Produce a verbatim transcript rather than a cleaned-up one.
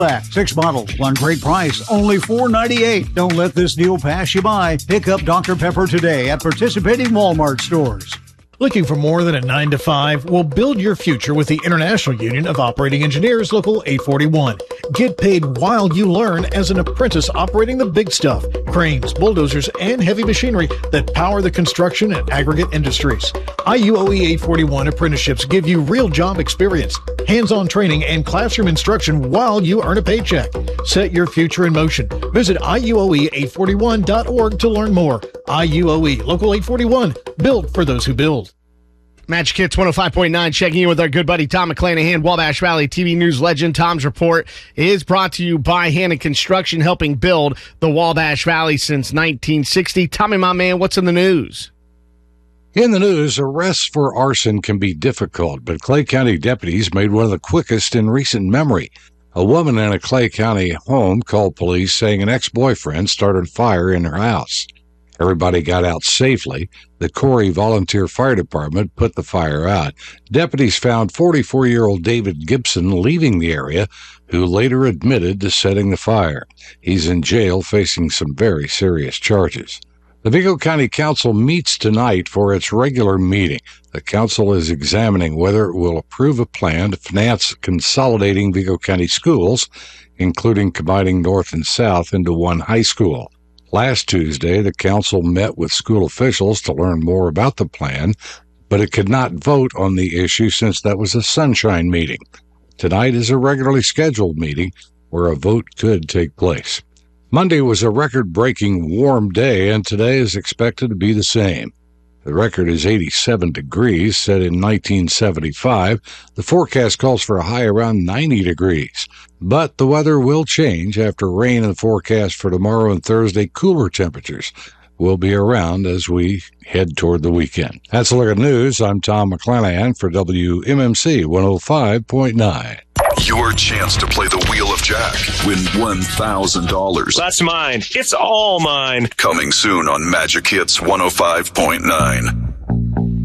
That. Six bottles, one great price, only four ninety-eight. Don't let this deal pass you by. Pick up Doctor Pepper today at participating Walmart stores. Looking for more than a nine to five? Well, build your future with the International Union of Operating Engineers, Local eight forty-one. Get paid while you learn as an apprentice operating the big stuff, cranes, bulldozers, and heavy machinery that power the construction and aggregate industries. I U O E eight forty-one apprenticeships give you real job experience, hands-on training, and classroom instruction while you earn a paycheck. Set your future in motion. Visit I U O E eight forty-one dot org to learn more. I U O E, Local eight forty-one, built for those who build. Magic Hits one oh five point nine, checking in with our good buddy Tom McClanahan. Wabash Valley T V News legend. Tom's report is brought to you by Hannon Construction, helping build the Wabash Valley since nineteen sixty. Tommy, my man, what's in the news? In the news, arrests for arson can be difficult, but Clay County deputies made one of the quickest in recent memory. A woman in a Clay County home called police saying an ex-boyfriend started a fire in her house. Everybody got out safely. The Corey Volunteer Fire Department put the fire out. Deputies found forty-four-year-old David Gibson leaving the area, who later admitted to setting the fire. He's in jail facing some very serious charges. The Vigo County Council meets tonight for its regular meeting. The council is examining whether it will approve a plan to finance consolidating Vigo County schools, including combining North and South into one high school. Last Tuesday, the council met with school officials to learn more about the plan, but it could not vote on the issue since that was a sunshine meeting. Tonight is a regularly scheduled meeting where a vote could take place. Monday was a record-breaking warm day, and today is expected to be the same. The record is eighty-seven degrees, set in nineteen seventy-five. The forecast calls for a high around ninety degrees. But the weather will change after rain in the forecast for tomorrow and Thursday. Cooler temperatures will be around as we head toward the weekend. That's a look at news. I'm Tom McClanahan for W M M C one oh five point nine. Your chance to play the Wheel of Jack. Win one thousand dollars. That's mine. It's all mine. Coming soon on Magic Hits one oh five point nine.